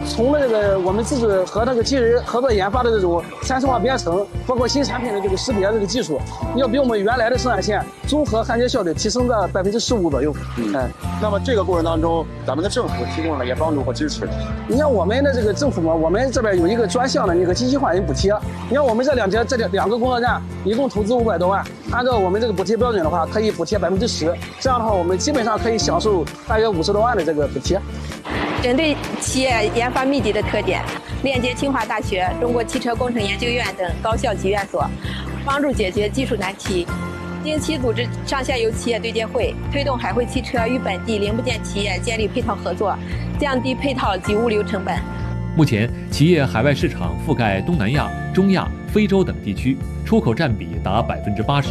从这个我们自己和那个机器人合作研发的这种3次化编程，包括新产品的这个识别的这个技术，要比我们原来的生产线综合焊接效率提升到15%左右。 那么这个过程当中，咱们的政府提供了哪些帮助和支持？ 你像我们的这个政府嘛，我们这边有一个专项的那个机器换人补贴。你看我们这两个工作站一共投资500多万，按照我们这个补贴标准的话，可以补贴10%。这样的话，我们基本上可以享受大约50多万的这个补贴。 针对企业研发密集的特点，链接清华大学、中国汽车工程研究院等高校级院所，帮助解决技术难题。定期组织上下游企业对接会，推动海汇汽车与本地零部件企业建立配套合作，降低配套及物流成本。 目前，企业海外市场覆盖东南亚、中亚、非洲等地区，出口占比达80%。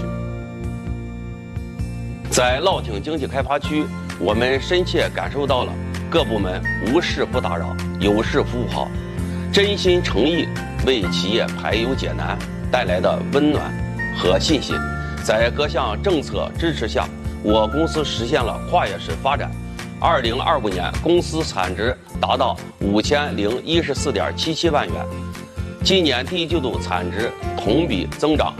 在乐亭经济开发区，我们深切感受到了各部门无事不打扰，有事服务好，真心诚意为企业排忧解难带来的温暖和信心。在各项政策支持下，我公司实现了跨越式发展。2025年，公司产值达到5014.77万元，今年第一季度产值同比增长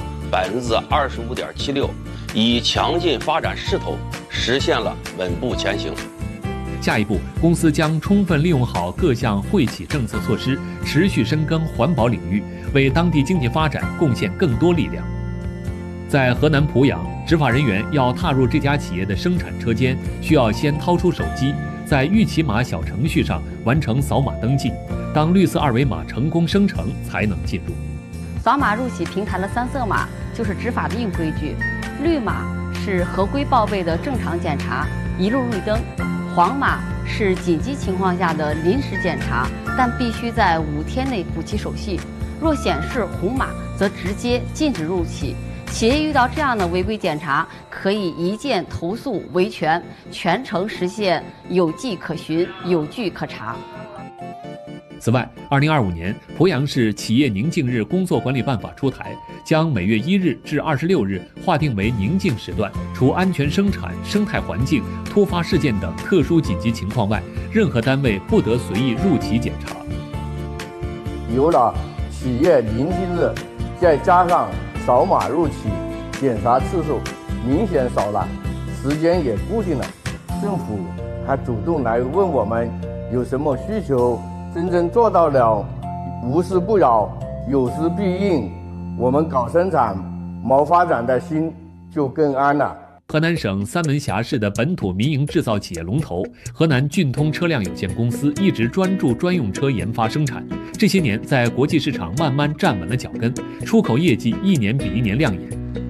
25.76%，以强劲发展势头实现了稳步前行。 下一步，公司将充分利用好各项惠企政策措施，持续深耕环保领域，为当地经济发展贡献更多力量。在河南濮阳，执法人员要踏入这家企业的生产车间，需要先掏出手机，在预骑码小程序上完成扫码登记。当绿色二维码成功生成，才能进入。 扫码入企平台的3色码就是执法的硬规矩，绿码是合规报备的正常检查，一路绿灯；黄码是紧急情况下的临时检查，但必须在5天内补齐手续。若显示红码，则直接禁止入企。企业遇到这样的违规检查，可以一键投诉维权，全程实现有迹可循、有据可查。 此外，2025年濮阳市企业宁静日工作管理办法出台，将每月1日至26日划定为宁静时段，除安全生产、生态环境、突发事件等特殊紧急情况外，任何单位不得随意入企检查。 有了企业宁静日，再加上扫码入企，检查次数明显少了，时间也固定了，政府还主动来问我们有什么需求，真正做到了无事不扰，有事必应，我们搞生产谋发展的心就更安了。 河南省三门峡市的本土民营制造企业龙头河南俊通车辆有限公司一直专注专用车研发生产，这些年在国际市场慢慢站稳了脚跟，出口业绩一年比一年亮眼。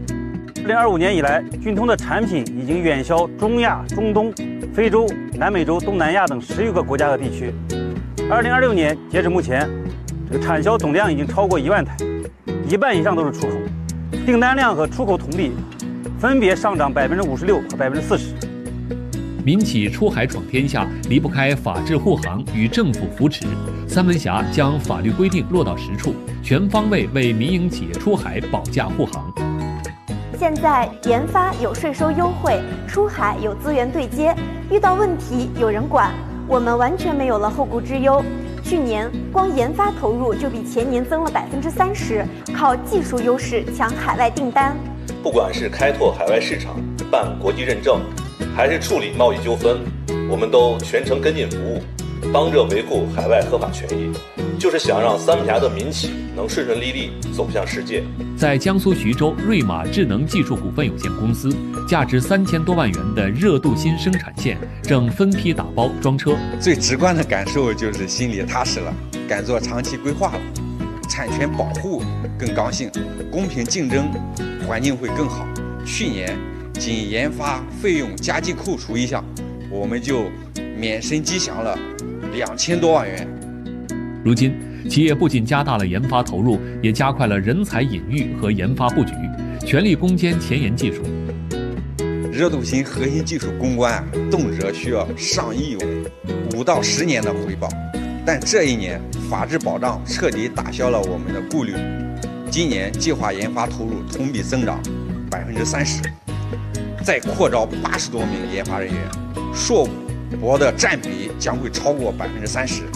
2025年以来，俊通的产品已经远销中亚、中东、非洲、南美洲、东南亚等10余个国家和地区。2026年截止目前，这个产销总量已经超过1万台，1半以上都是出口，订单量和出口同比分别上涨56%和40%。 民企出海闯天下，离不开法治护航与政府扶持。三门峡将法律规定落到实处，全方位为民营企业出海保驾护航。 现在研发有税收优惠，出海有资源对接，遇到问题有人管，我们完全没有了后顾之忧。去年光研发投入就比前年增了30%，靠技术优势抢海外订单。 不管是开拓海外市场、办国际认证，还是处理贸易纠纷，我们都全程跟进服务，帮着维护海外合法权益，就是想让三门峡的民企能顺顺利利走向世界。 在江苏徐州瑞玛智能技术股份有限公司，价值3000多万元的热镀锌生产线正分批打包装车。 最直观的感受就是心里踏实了，敢做长期规划了，产权保护更刚性，公平竞争环境会更好。去年仅研发费用加计扣除一项，我们就免申吉祥了2000多万元。 如今，企业不仅加大了研发投入，也加快了人才引育和研发布局，全力攻坚前沿技术。 热镀锌核心技术攻关动辄需要上亿元，5到10年的回报。但这一年，法治保障彻底打消了我们的顾虑。今年计划研发投入同比增长30%，再扩招80多名研发人员，硕博的占比将会超过30%。